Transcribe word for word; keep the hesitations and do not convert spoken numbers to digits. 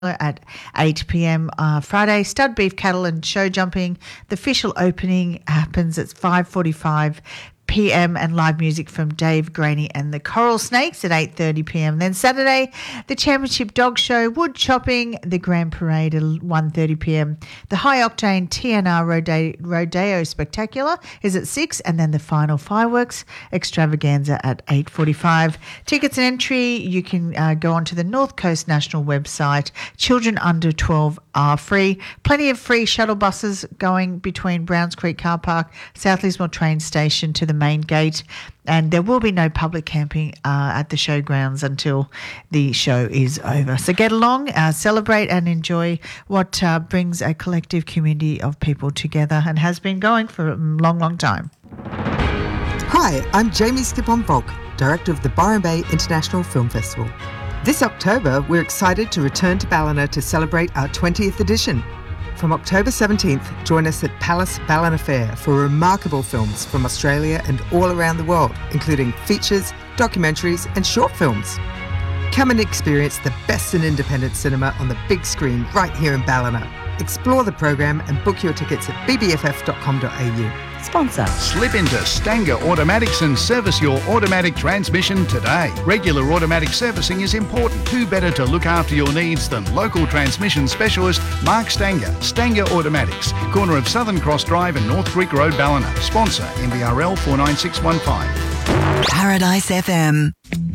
at eight p.m. Uh, Friday. Stud beef, cattle and show jumping. The official opening happens at five forty-five p.m. and live music from Dave Graney and the Coral Snakes at eight thirty p.m. Then Saturday, the Championship Dog Show, wood chopping, the Grand Parade at one thirty p.m. The High Octane T N R Rodeo, Rodeo Spectacular is at six, and then the final fireworks extravaganza at eight forty-five. Tickets and entry, you can uh, go onto the North Coast National website. Children under twelve are free. Plenty of free shuttle buses going between Browns Creek Car Park, South Lismore train station to the main gate, and there will be no public camping uh, at the showgrounds until the show is over. So get along, uh, celebrate and enjoy what uh, brings a collective community of people together and has been going for a long, long time. Hi, I'm Jamie Stippon-Volk, Director of the Byron Bay International Film Festival. This October, we're excited to return to Ballina to celebrate our twentieth edition. From October seventeenth, join us at Palace Ballina Fair for remarkable films from Australia and all around the world, including features, documentaries and short films. Come and experience the best in independent cinema on the big screen right here in Ballina. Explore the program and book your tickets at b b f f dot com dot a u. Sponsor. Slip into Stanger Automatics and service your automatic transmission today. Regular automatic servicing is important. Who better to look after your needs than local transmission specialist Mark Stanger. Stanger Automatics, corner of Southern Cross Drive and North Creek Road, Ballina. Sponsor M B R L four nine six one five. Paradise F M.